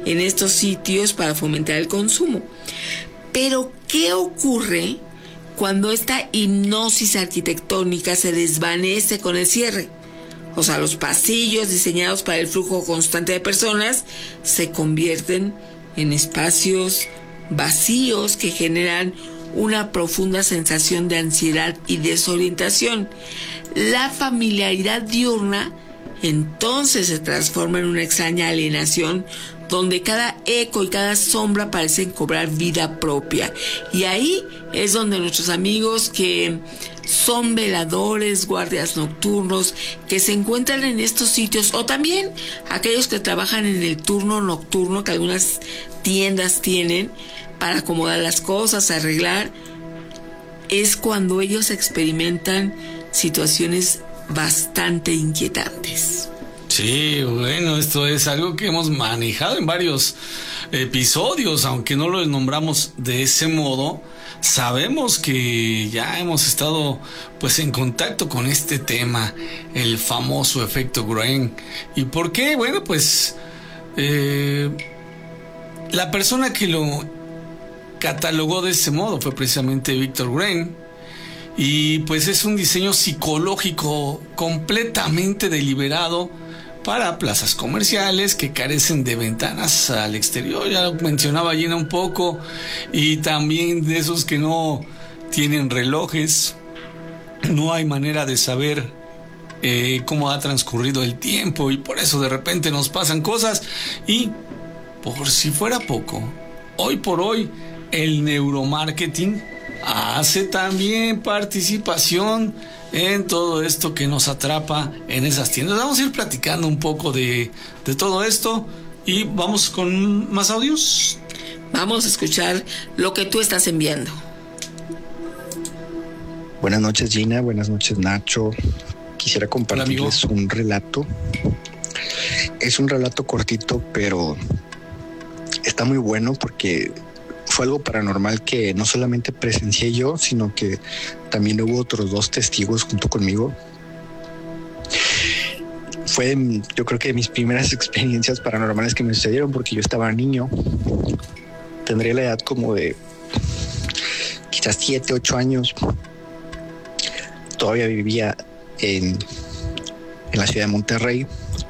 en estos sitios para fomentar el consumo. Pero, ¿qué ocurre cuando esta hipnosis arquitectónica se desvanece con el cierre? O sea, los pasillos diseñados para el flujo constante de personas se convierten en espacios vacíos que generan una profunda sensación de ansiedad y desorientación. La familiaridad diurna entonces se transforma en una extraña alienación donde cada eco y cada sombra parecen cobrar vida propia. Y ahí es donde nuestros amigos que son veladores, guardias nocturnos, que se encuentran en estos sitios, o también aquellos que trabajan en el turno nocturno que algunas tiendas tienen para acomodar las cosas, arreglar, es cuando ellos experimentan situaciones bastante inquietantes. Sí, bueno, esto es algo que hemos manejado en varios episodios, aunque no lo nombramos de ese modo. Sabemos que ya hemos estado pues en contacto con este tema, el famoso efecto Gruen. ¿Y por qué? Bueno, pues la persona que lo catalogó de ese modo fue precisamente Víctor Gruen. Y pues es un diseño psicológico completamente deliberado para plazas comerciales que carecen de ventanas al exterior. Ya lo mencionaba Gina un poco. Y también de esos que no tienen relojes. No hay manera de saber cómo ha transcurrido el tiempo, y por eso de repente nos pasan cosas. Y por si fuera poco, hoy por hoy el neuromarketing hace también participación en todo esto que nos atrapa en esas tiendas. Vamos a ir platicando un poco de todo esto y vamos con más audios. Vamos a escuchar lo que tú estás enviando. Buenas noches, Gina. Buenas noches, Nacho. Quisiera compartirles un relato. Es un relato cortito, pero está muy bueno porque fue algo paranormal que no solamente presencié yo, sino que también hubo otros 2 testigos junto conmigo. Fue, yo creo que de mis primeras experiencias paranormales que me sucedieron, porque yo estaba niño. Tendría la edad como de quizás 7, 8 años. Todavía vivía en la ciudad de Monterrey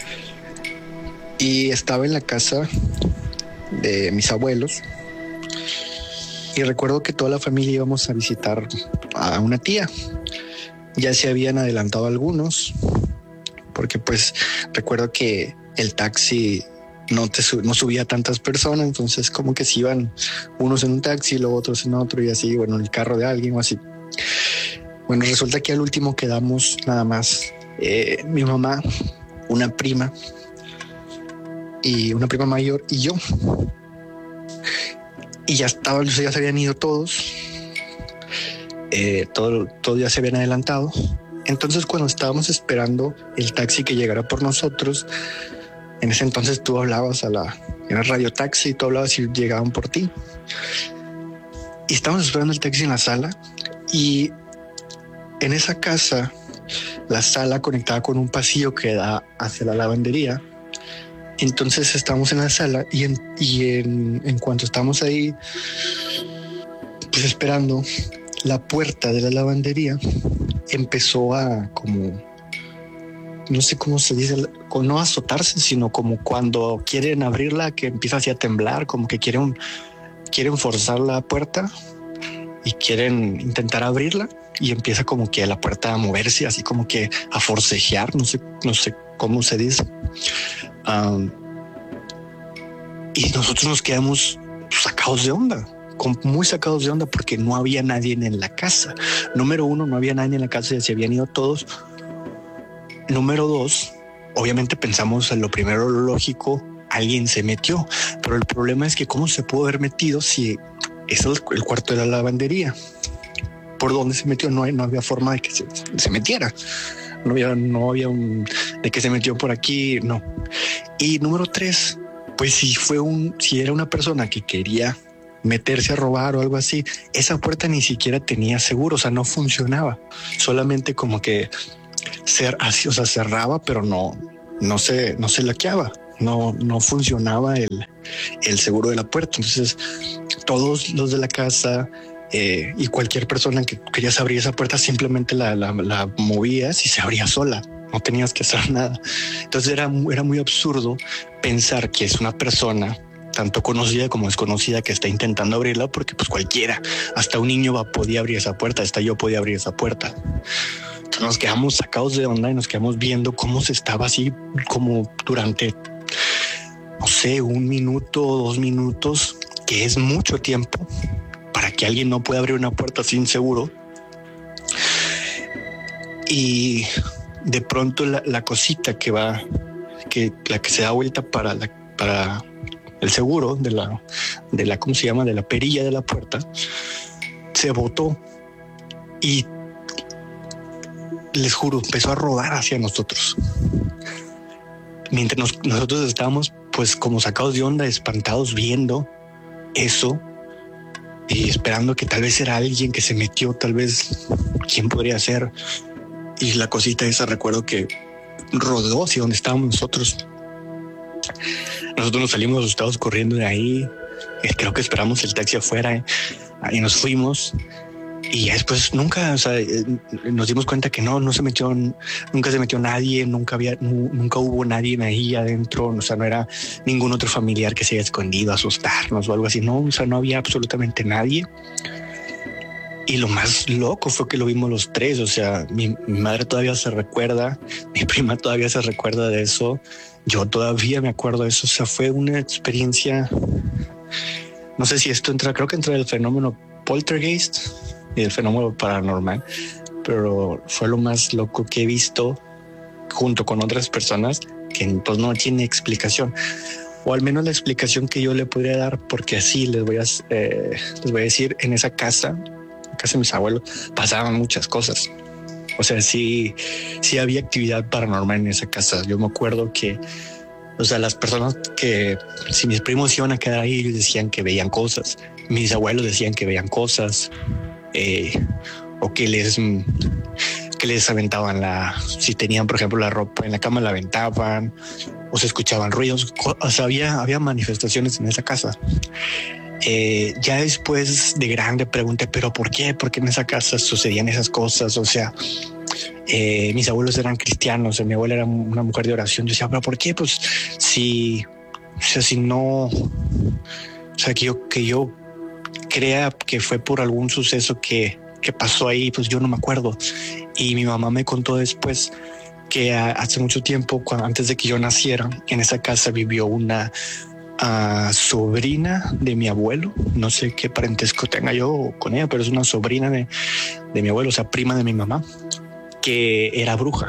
y estaba en la casa de mis abuelos. Y recuerdo que toda la familia íbamos a visitar a una tía. Ya se habían adelantado algunos, porque pues recuerdo que el taxi no subía tantas personas, entonces como que se iban unos en un taxi, luego otros en otro, y así, bueno, en el carro de alguien o así. Bueno, resulta que al último quedamos nada más mi mamá, una prima mayor y yo. Y ya se habían ido todos. Todos ya se habían adelantado. Entonces, cuando estábamos esperando el taxi que llegara por nosotros, en ese entonces tú hablabas era radio taxi, tú hablabas y llegaban por ti. Y estábamos esperando el taxi en la sala, y en esa casa, la sala conectaba con un pasillo que da hacia la lavandería. Entonces estábamos en la sala y en cuanto estábamos ahí, pues esperando, la puerta de la lavandería empezó a como, no sé cómo se dice, no azotarse, sino como cuando quieren abrirla, que empieza así a temblar, como que quieren forzar la puerta y quieren intentar abrirla, y empieza como que la puerta a moverse, así como que a forcejear, no sé cómo se dice. Y nosotros nos quedamos sacados de onda, muy sacados de onda, porque no había nadie en la casa. Número 1, no había nadie en la casa, ya se habían ido todos. Número 2, obviamente pensamos en lo primero, lo lógico, alguien se metió, pero el problema es que cómo se pudo haber metido si es el cuarto de la lavandería. ¿Por dónde se metió? No había forma de que se metiera. No había de que se metió por aquí, no. Y número 3, pues si era una persona que quería meterse a robar o algo así, esa puerta ni siquiera tenía seguro, o sea, no funcionaba. Solamente como que así, o sea, cerraba, pero no se laqueaba. No funcionaba el seguro de la puerta. Entonces todos los de la casa y cualquier persona que querías abrir esa puerta simplemente la movías y se abría sola. No tenías que hacer nada. Entonces era muy absurdo pensar que es una persona tanto conocida como desconocida que está intentando abrirla, porque pues cualquiera, hasta un niño podía abrir esa puerta, hasta yo podía abrir esa puerta. Entonces nos quedamos sacados de onda y nos quedamos viendo cómo se estaba así como durante, no sé, 1 minuto o 2 minutos, que es mucho tiempo para que alguien no pueda abrir una puerta sin seguro. Y de pronto la cosita que va, la que se da vuelta para el seguro de la ¿cómo se llama? De la perilla de la puerta, se botó y les juro, empezó a rodar hacia nosotros. Mientras nosotros estábamos pues como sacados de onda, espantados viendo eso y esperando que tal vez era alguien que se metió, tal vez quién podría ser. Y la cosita esa, recuerdo que rodó hacia donde estábamos nosotros. Nosotros nos salimos asustados corriendo de ahí. Creo que esperamos el taxi afuera y nos fuimos. Y ya después nunca, o sea, nos dimos cuenta que nunca se metió nadie, nunca hubo nadie ahí adentro. O sea, no era ningún otro familiar que se haya escondido a asustarnos o algo así. No, o sea, no había absolutamente nadie. Y lo más loco fue que lo vimos los tres. O sea, mi madre todavía se recuerda, mi prima todavía se recuerda de eso. Yo todavía me acuerdo de eso. O sea, fue una experiencia. No sé si esto creo que entra el fenómeno poltergeist y el fenómeno paranormal, pero fue lo más loco que he visto junto con otras personas que pues no tiene explicación, o al menos la explicación que yo le podría dar, porque así les voy a decir, en esa casa de mis abuelos pasaban muchas cosas. O sea, sí había actividad paranormal en esa casa. Yo me acuerdo que, o sea, las personas que, si mis primos iban a quedar ahí, ellos decían que veían cosas. Mis abuelos decían que veían cosas, o que les aventaban si tenían, por ejemplo, la ropa en la cama, la aventaban, o se escuchaban ruidos. O sea, había manifestaciones en esa casa. Ya después de grande pregunté, pero ¿por qué? ¿Por qué en esa casa sucedían esas cosas? O sea, mis abuelos eran cristianos, mi abuela era una mujer de oración. Yo decía, pero ¿por qué? Pues si no, o sea, que yo crea que fue por algún suceso que pasó ahí, pues yo no me acuerdo. Y mi mamá me contó después que hace mucho tiempo, antes de que yo naciera, en esa casa vivió una sobrina de mi abuelo. No sé qué parentesco tenga yo con ella, pero es una sobrina de mi abuelo, o sea, prima de mi mamá, que era bruja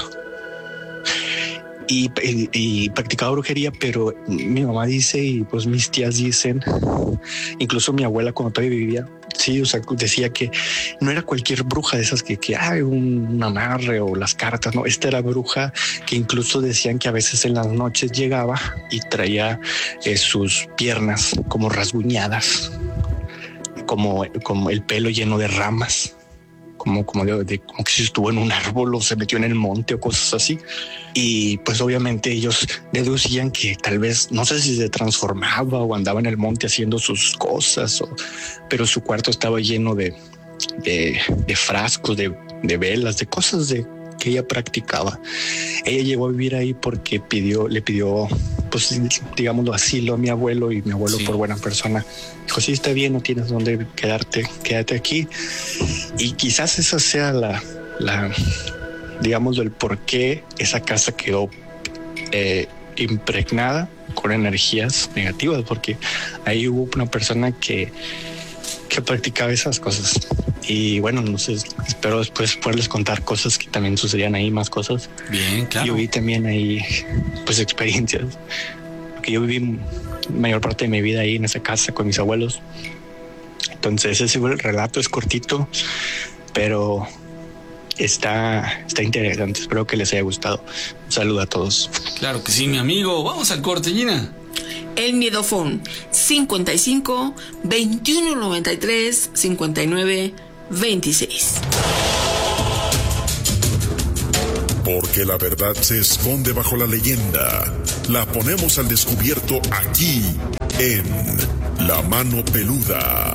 y practicaba brujería. Pero mi mamá dice, y pues mis tías dicen, incluso mi abuela cuando todavía vivía, sí, o sea, decía que no era cualquier bruja de esas que hay un amarre o las cartas. No, esta era bruja que incluso decían que a veces en las noches llegaba y traía sus piernas como rasguñadas, como el pelo lleno de ramas, como que si estuvo en un árbol o se metió en el monte o cosas así. Y pues obviamente ellos deducían que tal vez, no sé si se transformaba o andaba en el monte haciendo sus cosas, pero su cuarto estaba lleno de frascos, de velas, de cosas que ella practicaba. Ella llegó a vivir ahí porque le pidió, pues digámoslo, asilo a mi abuelo, y mi abuelo, sí, por buena persona, dijo, sí, está bien, no tienes dónde quédate aquí. Y quizás esa sea digamos, el por qué esa casa quedó impregnada con energías negativas, porque ahí hubo una persona que practicaba esas cosas. Y bueno, no sé, espero después poderles contar cosas que también sucedían ahí, más cosas. Bien, claro. Yo vi también ahí pues experiencias, porque yo viví mayor parte de mi vida ahí en esa casa con mis abuelos. Entonces ese fue el relato, es cortito, pero está interesante. Espero que les haya gustado. Un saludo a todos. Claro que sí, mi amigo. Vamos al corte, Gina. El Miedofón 55 21 93 59 26. Porque la verdad se esconde bajo la leyenda. La ponemos al descubierto aquí, en La Mano Peluda.